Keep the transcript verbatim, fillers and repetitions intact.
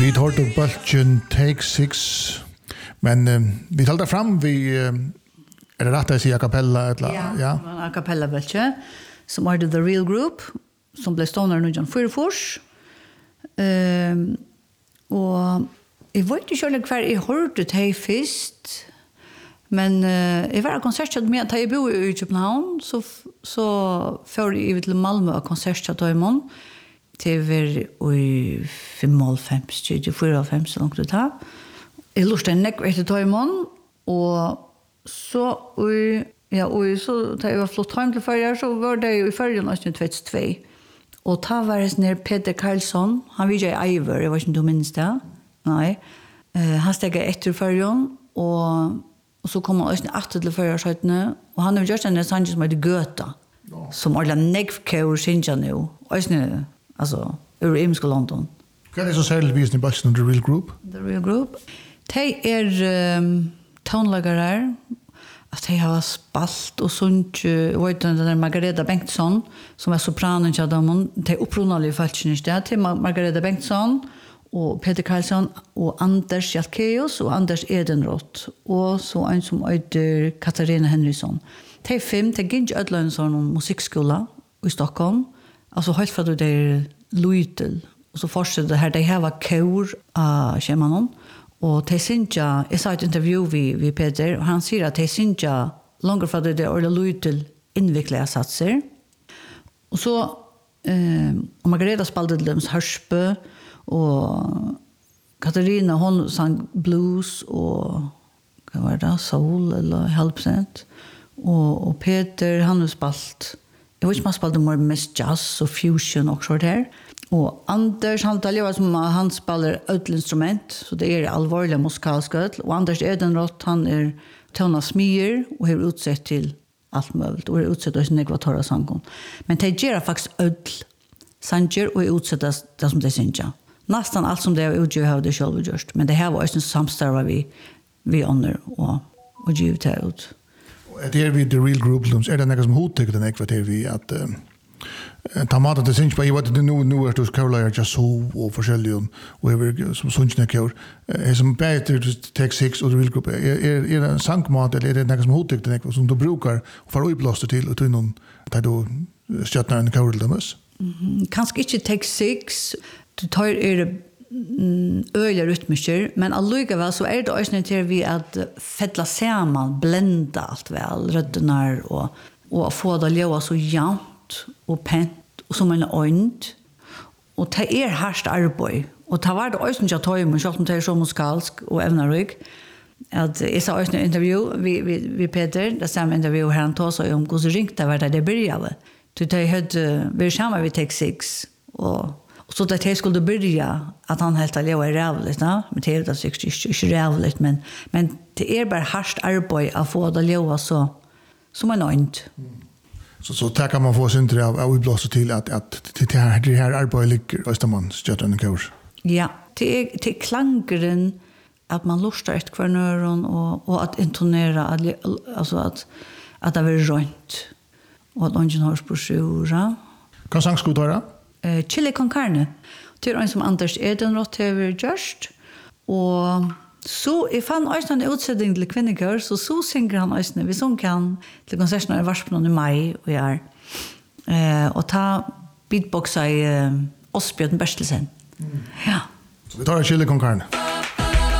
Vi tar til Bulchen Take Six, men uh, vi talte fram, vi, uh, er det rett å si a cappella? Eller, ja, ja, a cappella Bulchen, som er The Real Group, som ble stående i nitton fyrtiofyra. Um, og jeg vet ikke selv hver jeg hørte det først, men uh, jeg var konsertet med at jeg bor i København, så, så fører jeg til Malmö og konsertet til Øymon, til vi i femoghalvfems, fireoghalvfems, langt ut her. Jeg lurte en nekk etter Tøymon, og så, og, ja, og så, da jeg var flott hjem til førjer, så var det jo i førjen også i tjueto. Og da var det sånn Peter Karlsson, han vil ikke i Eiver, jeg var ikke du minst det, nei. Uh, han steget etter førjen, og, og så kom han også etter til førjersøytene, og han har gjort en sang som heter Gøta, ja. Som alle nekvkøver synes han jo, også alltså ur Imsko London. Vad är det så särskilt visning i Bulchen The Real Group? The Real Group. De är um, tonlagare, att de har spalt och sånt, och vet den där Margareta Bengtsson, som är sopranen till dem, de upprunalige falschen inte, till Margareta Bengtsson, och Peter Karlsson, och Anders Jalkeus, och Anders Edenroth, och så en som heter Katarina Henriksson. De fem, de gick ödla en sån musikskola i Stockholm, alltså helt för att det är Luitel. Och så fortsätter det här, det här var kor av Kjemanon. Och det syns jag, jag sa ett intervju vid, vid Peter, och han säger att det syns jag långt för att det är Luitel invikliga satser. Och så, eh, och Margareta spelade Lems Hörsbö, och Katarina, hon sang blues, och vad var det, soul eller helpsent. Och, och Peter, han har spalt, jag vet inte om han spelade mer mest jazz och fusion och så där. Och Anders, han talar som han spelar ödlinstrument, så det är allvarliga musikalska ödl. Och Anders Edenroth, han är tona smier och är utsett till allt möjligt. Och är utsett till negvatora sangon. Men det gör faktiskt ödl sanger och är utsett det som det synger. Nästan allt som det är utgör har det själv gjort. Men det här var också en samstarva vi, vi honor och, och givet det ut. Det är vi The Real Group, är det något som hotar den ekvat är vi att uh, ta maten till synch på jag vet det nu nu är det Carolina just så och försäljer och över som sunchna kör är som bättre Take Six och The Real Group är är är det sankmat eller är det något som hotar den ekvat som du brukar för att blåsta till och till någon där då stjärnan en Carolina mus. Mhm, kanske inte Take Six du tar är öliga rytmiker, men allikevel så är det också till vi att fettla samman, blenda allt väl, röddenar och, och få det att leva så jämnt och pent och som en önd. Och det är härst arbete. Och det var det också inte att ta men själv om det är så musikalsk och ävnarig. Att jag sa också en intervju vid, vid, vid Peter, det samma intervju här han tog sig om hur ringt det var där det började. Så det hade vi samma vid Take Six och så att jag skulle börja att han helt att leva i rävligt, men det är det säkert inte rävligt, men, men det är bara harst arbete att få det att leva så som en önd. Mm. Så, så där kan man få sin av att utblåsa till att, att det här, det här arbetet ligger och man stöter en kurs. Ja, det är, det är klangren att man lustar ett kvarnöron och, och att intonera, att, alltså att, att det blir rönt och att ungen hörs på sjura. Kan sang skulle vara? Uh, chili con carne. Det är en som Anders Edenroth har gjort. Och så jag fann också en utsättning till kvinnor, så så synger han också vi som kan till konserterna i Varspen i maj och är uh, och ta beatboxa i uh, Osbjörn Bertelsen. Mm. Ja. Så vi tar en chili con carne.